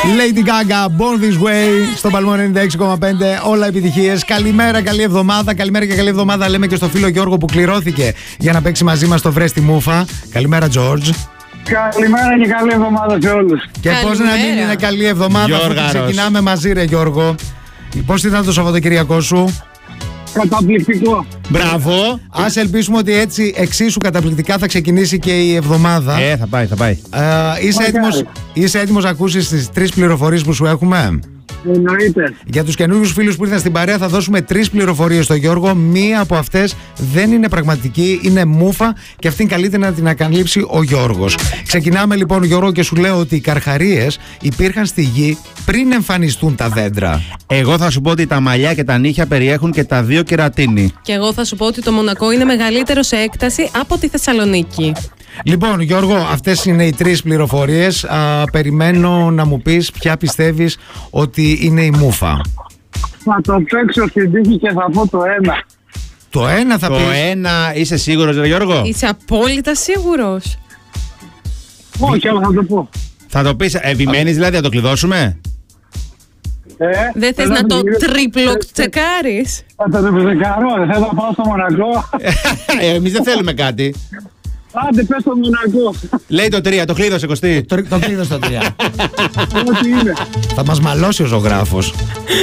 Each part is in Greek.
Lady Gaga, Born This Way, στο Παλμό 96,5. Όλα επιτυχίες. Καλημέρα, καλή εβδομάδα. Καλημέρα και καλή εβδομάδα λέμε και στο φίλο Γιώργο που κληρώθηκε για να παίξει μαζί μας το Βρέστη Μούφα. Καλημέρα, George. Καλημέρα και καλή εβδομάδα σε όλους. Και πώς να μην είναι καλή εβδομάδα αφού ξεκινάμε μαζί, ρε Γιώργο. Πώς ήταν το Σαββατοκυριακό σου? Καταπληκτικό. Μπράβο. Ας ελπίσουμε ότι έτσι εξίσου καταπληκτικά θα ξεκινήσει και η εβδομάδα. Θα πάει. Είσαι έτοιμος να ακούσεις τις 3 πληροφορίες που σου έχουμε? Εννοείται. Για τους καινούριους φίλους που ήρθαν στην παρέα θα δώσουμε 3 πληροφορίες στο Γιώργο. Μία από αυτές δεν είναι πραγματική, είναι μούφα και αυτήν καλείται να την ανακαλύψει ο Γιώργος. Ξεκινάμε λοιπόν, Γιώργο, και σου λέω ότι οι καρχαρίες υπήρχαν στη γη πριν εμφανιστούν τα δέντρα. Εγώ θα σου πω ότι τα μαλλιά και τα νύχια περιέχουν και τα 2 κερατίνη. Και εγώ θα σου πω ότι το Μονακό είναι μεγαλύτερο σε έκταση από τη Θεσσαλονίκη. Λοιπόν, Γιώργο, αυτές είναι οι 3 πληροφορίες. Περιμένω να μου πεις ποια πιστεύεις ότι είναι η μούφα. Θα το παίξω στην τύχη και θα πω το 1. Το 1 θα πεις? Το 1 είσαι σίγουρος, ρε Γιώργο? Είσαι απόλυτα σίγουρος? Όχι, αλλά θα το πω. Θα το πεις, επιμένεις δηλαδή να το κλειδώσουμε? Δεν θες να το τρίπλο τσεκάρεις? Θα το τσεκαρώ, θέλω να πάω στο Μονακό. Εμείς δεν θέλουμε κάτι. Άντε, πες στο Μονακό. Λέει το 3, το κλείδωσε, Κωστή. Το κλείδωσε το 3. Ό,τι είναι. Θα μας μαλώσει ο ζωγράφος.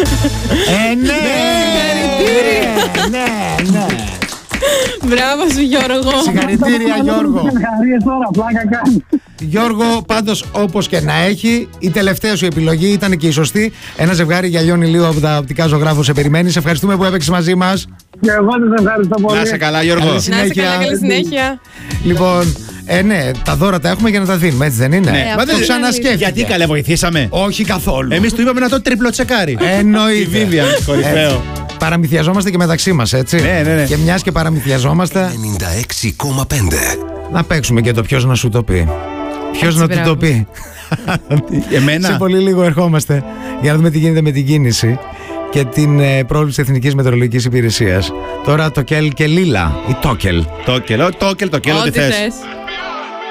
Ναι. Μπράβο σου, Γιώργο. Συγχαρητήρια, Γιώργο. Συγχαρίες τώρα, πλάκα κάνει. Γιώργο, πάντως όπως και να έχει, η τελευταία σου επιλογή ήταν και η σωστή. Ένα ζευγάρι γυαλιών ηλίου από τα οπτικά Ζωγράφου σε περιμένει. Σε ευχαριστούμε που έπαιξες μαζί μας. Και εγώ δεν ευχαριστώ πολύ. Να σε καλά, Γιώργο. Καλή Να είσαι συνέχεια. καλά, καλή συνέχεια. Λοιπόν, ναι, τα δώρα τα έχουμε για να τα δίνουμε, έτσι δεν είναι? Μα το ξανασκέφτηκε. Γιατί καλέ βοηθήσαμε? Όχι καθόλου. Εμείς του είπαμε να το τριπλο τσεκάρει. Εννοείται. Η Vivian, κορυφαίο. Παραμυθιαζόμαστε και μεταξύ μας, έτσι. Ναι. Και μιας και παραμυθιαζόμαστε, 96,5. να παίξουμε και το ποιος να σου το πει. Ποιος να του το πει. Εμένα. Σε πολύ λίγο ερχόμαστε για να δούμε τι γίνεται με την κίνηση και την πρόβλεψη Εθνικής Μετεωρολογικής Υπηρεσίας. Τώρα το Κελ και Λίλα, η Τόκελ. Τόκελ, ό,τι θες.